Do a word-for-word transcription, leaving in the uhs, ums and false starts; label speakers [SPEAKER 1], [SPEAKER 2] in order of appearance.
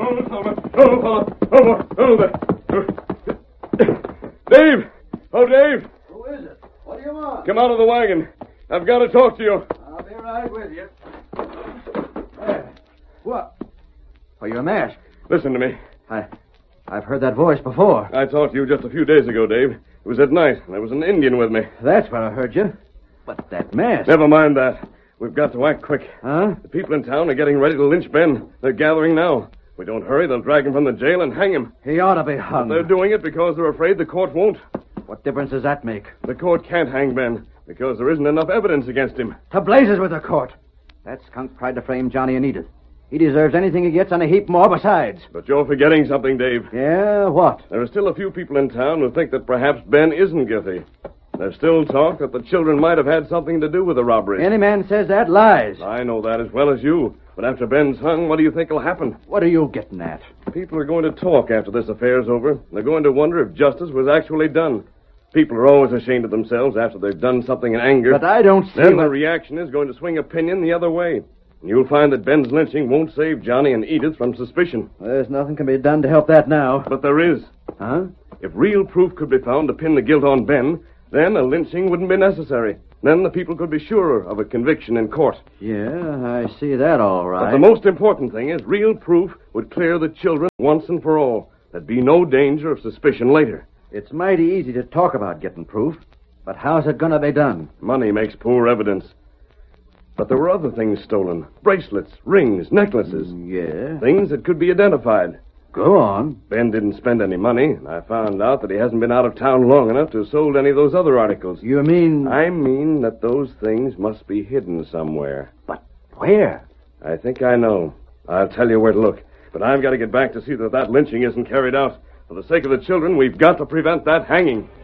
[SPEAKER 1] Oh, fella. Oh, fella. Oh, oh, there. Dave! Oh, Dave!
[SPEAKER 2] Who is it? What do you want?
[SPEAKER 1] Come out of the wagon. I've got to talk to you.
[SPEAKER 2] I'll be right with you. There. What? Oh, you're masked.
[SPEAKER 1] Listen to me.
[SPEAKER 2] I, I've heard that voice before.
[SPEAKER 1] I talked to you just a few days ago, Dave. It was at night. There was an Indian with me.
[SPEAKER 2] That's where I heard you. But that mask.
[SPEAKER 1] Never mind that. We've got to act quick.
[SPEAKER 2] Huh?
[SPEAKER 1] The people in town are getting ready to lynch Ben. They're gathering now. If we don't hurry, they'll drag him from the jail and hang him.
[SPEAKER 2] He ought to be hung.
[SPEAKER 1] But they're doing it because they're afraid the court won't.
[SPEAKER 2] What difference does that make?
[SPEAKER 1] The court can't hang Ben because there isn't enough evidence against him.
[SPEAKER 2] To blazes with the court. That skunk tried to frame Johnny and Edith. He deserves anything he gets and a heap more besides.
[SPEAKER 1] But you're forgetting something, Dave.
[SPEAKER 2] Yeah, what?
[SPEAKER 1] There are still a few people in town who think that perhaps Ben isn't guilty. There's still talk that the children might have had something to do with the robbery.
[SPEAKER 2] Any man says that lies.
[SPEAKER 1] I know that as well as you. But after Ben's hung, what do you think will happen?
[SPEAKER 2] What are you getting at?
[SPEAKER 1] People are going to talk after this affair's over. They're going to wonder if justice was actually done. People are always ashamed of themselves after they've done something in anger.
[SPEAKER 2] But I don't see
[SPEAKER 1] Then
[SPEAKER 2] what...
[SPEAKER 1] the reaction is going to swing opinion the other way. And you'll find that Ben's lynching won't save Johnny and Edith from suspicion.
[SPEAKER 2] There's nothing can be done to help that now.
[SPEAKER 1] But there is.
[SPEAKER 2] Huh?
[SPEAKER 1] If real proof could be found to pin the guilt on Ben, then a lynching wouldn't be necessary. Then the people could be surer of a conviction in court.
[SPEAKER 2] Yeah, I see that all right.
[SPEAKER 1] But the most important thing is real proof would clear the children once and for all. There'd be no danger of suspicion later.
[SPEAKER 2] It's mighty easy to talk about getting proof, but how's it going to be done?
[SPEAKER 1] Money makes poor evidence. But there were other things stolen. Bracelets, rings, necklaces.
[SPEAKER 2] Yeah?
[SPEAKER 1] Things that could be identified.
[SPEAKER 2] Go on.
[SPEAKER 1] Ben didn't spend any money. I found out that he hasn't been out of town long enough to have sold any of those other articles.
[SPEAKER 2] You mean...
[SPEAKER 1] I mean that those things must be hidden somewhere.
[SPEAKER 2] But where?
[SPEAKER 1] I think I know. I'll tell you where to look. But I've got to get back to see that that lynching isn't carried out. For the sake of the children, we've got to prevent that hanging.